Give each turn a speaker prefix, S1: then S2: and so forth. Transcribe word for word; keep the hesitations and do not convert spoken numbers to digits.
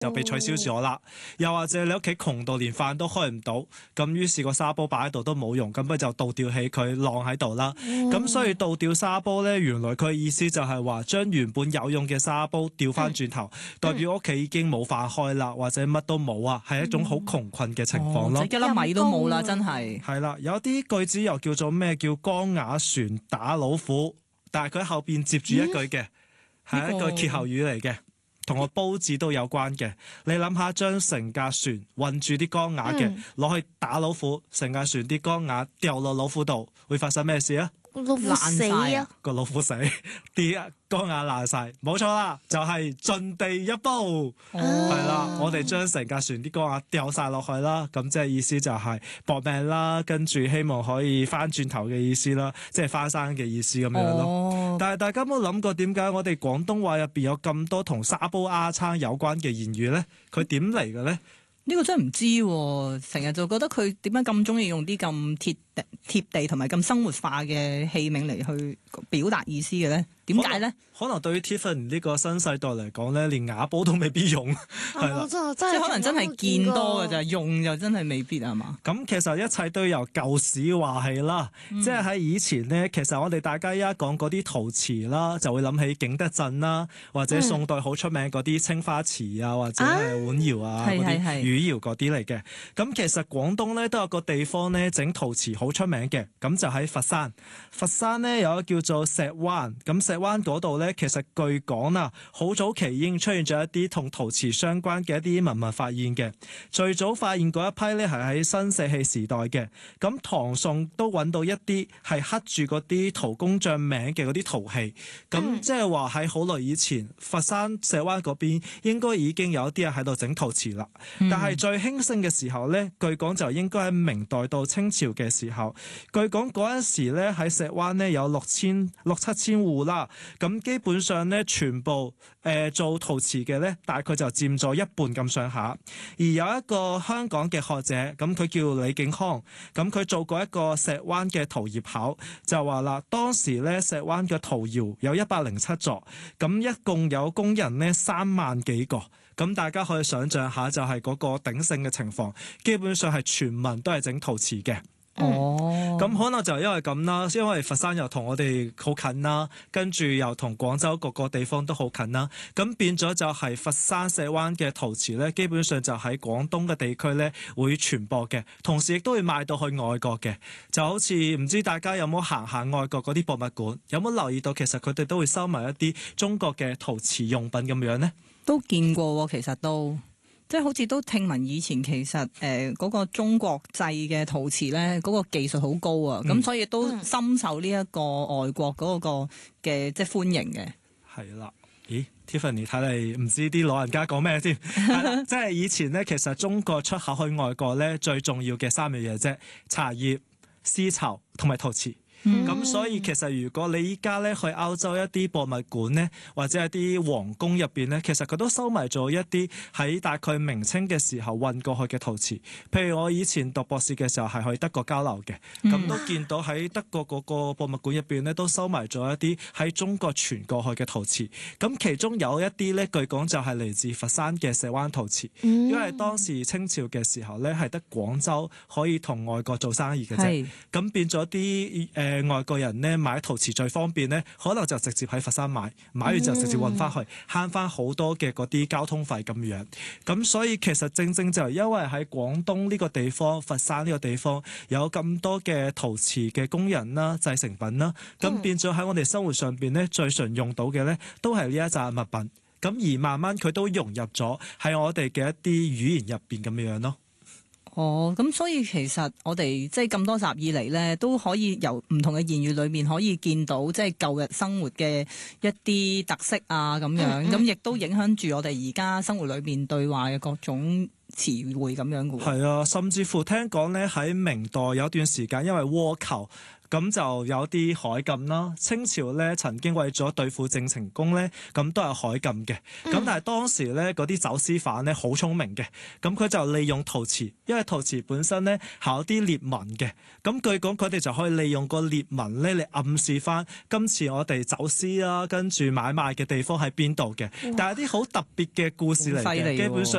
S1: 就被取消咗啦。又或者你屋企窮到連飯都開唔到，咁於是個沙煲擺喺度都冇用，咁佢就倒吊起佢晾喺度啦。咁所以倒吊沙煲咧，原來佢意思就係話將原本有用嘅沙煲調翻轉頭，代表屋企已經冇飯開啦，或者乜都冇啊，係一種好窮困嘅情況咯。
S2: 哦、一粒米都冇啦，真係。
S1: 係啦，有啲句子又叫做咩？叫缸瓦船打老虎，但係佢後邊接住一句嘅，係、嗯、一句歇後語嚟嘅。同個煲字都有關嘅，你諗下將成架船運住啲缸瓦嘅攞去打老虎，成架船啲缸瓦掉落老虎度，會發生咩事啊？
S3: 老虎死啊！
S1: 個老虎死，啲缸瓦爛晒，冇錯啦，就係盡地一煲，係啦，我哋將成架船啲缸瓦掉晒落去啦，咁即係意思就係搏命啦，跟住希望可以翻轉頭嘅意思啦，即係翻生嘅意思咁樣咯。哦、但係大家有冇諗過點解我哋廣東話入邊有咁多同沙煲罌罉有關嘅言語咧？佢點嚟嘅咧？
S2: 呢個真係唔知喎，成日就覺得佢點解咁中意用啲咁貼地貼地同埋咁生活化嘅器皿嚟去表達意思嘅咧？點解咧？
S1: 可能對於 Tiffany 呢個新世代嚟講咧，連瓦煲都未必用，係啦、
S3: 啊，即
S2: 係可能真係見多嘅咋，用就真係未必係嘛。
S1: 咁其實一切都由舊史話起啦，嗯、即係喺以前呢，其實我哋大家依家講嗰啲陶瓷啦，就會諗起景德鎮啦，或者宋代好出名嗰啲青花瓷啊，或者係碗窯啊嗰啲汝窯嗰啲嚟嘅。咁其實廣東咧都有個地方咧整陶瓷好出名嘅，咁就喺佛山。佛山咧有一個叫做石灣，咁石灣嗰度咧，其實據講啊，好早期已經出現咗一啲同陶瓷相關嘅一啲文物發現嘅。最早發現嗰一批咧係喺新石器時代嘅，咁唐宋都揾到一啲係刻住嗰啲陶工匠名嘅嗰啲陶器，咁即係話喺好耐以前，佛山石灣嗰邊應該已經有一啲人喺度整陶瓷啦。嗯、但係最興盛嘅時候咧，據講就應該喺明代到清朝嘅時候，據講嗰陣時咧喺石灣咧有六千六七千戶啦。咁基本上咧，全部誒、呃、做陶瓷嘅咧，大概就佔咗一半咁上下。而有一個香港嘅學者，咁佢叫李景康，咁佢做過一個石灣嘅陶業考，就話啦，當時咧石灣嘅陶窯有一百零七座，咁一共有工人呢三萬幾個。咁大家可以想象下，就係嗰個鼎盛嘅情況，基本上係全民都係整陶瓷嘅。哦，咁可能就因為咁啦，因為佛山又同我哋好近啦，跟住又同廣州各個地方都好近啦，咁變咗就係佛山石灣嘅陶瓷咧，基本上就喺廣東嘅地區咧會傳播嘅，同時亦都會賣到去外國嘅。就好似唔知大家有冇行下外國嗰啲博物館，有冇留意到其實佢哋都會收埋一啲中國嘅陶瓷用品咁樣呢？
S2: 都見過喎，其實都。即係好似都聽聞以前其實誒嗰、呃那個中國製嘅陶瓷咧，嗰、那個技術好高啊，咁、嗯、所以都深受呢一個外國嗰個嘅即係歡迎嘅。
S1: 係啦，咦 Tiffany 睇嚟唔知啲老人家講咩先？係啦，即係以前咧，其實中國出口去外國咧，最重要嘅三樣嘢啫，茶葉、絲綢同埋陶瓷。咁、嗯、所以其實如果你依家咧去歐洲一啲博物館咧，或者一啲皇宮入邊咧，其實佢都收埋咗一啲喺大概明清嘅時候運過去嘅陶瓷。譬如我以前讀博士嘅時候係去德國交流嘅，咁、嗯、都見到喺德國嗰個博物館入邊咧都收埋咗一啲喺中國傳過去嘅陶瓷。咁其中有一啲咧，據講就係嚟自佛山嘅石灣陶瓷，嗯、因為當時清朝嘅時候咧係得廣州可以同外國做生意嘅啫，咁是變咗啲誒。呃誒外國人咧買陶瓷最方便咧，可能就直接喺佛山買，買完就直接運翻去，慳翻好多嘅嗰啲交通費咁樣。咁所以其實正正就係因為喺廣東呢個地方，佛山呢個地方有咁多嘅陶瓷嘅工人啦、製成品啦，咁變咗喺我哋生活上邊咧，最常用到嘅咧，都係呢一紮物品。咁而慢慢佢都融入咗喺我哋嘅一啲語言入邊咁樣咯。
S2: 哦，咁所以其實我哋即係咁多集以嚟咧，都可以由唔同嘅言語裏面可以見到即係舊日生活嘅一啲特色啊咁樣，咁亦都影響住我哋而家生活裏面對話嘅各種詞彙咁樣嘅喎。
S1: 係啊，甚至乎聽講咧喺明代有段時間因為倭寇。咁就有啲海禁啦。清朝咧曾經為咗對付鄭成功咧，咁都係海禁嘅。咁、嗯、但係當時咧嗰啲走私犯咧好聰明嘅，咁佢就利用陶瓷，因為陶瓷本身咧係有啲裂紋嘅。咁據講佢哋就可以利用個裂紋咧嚟暗示翻今次我哋走私啦，跟住買賣嘅地方喺邊度嘅。但係啲好特別嘅故事嚟嘅，基本上。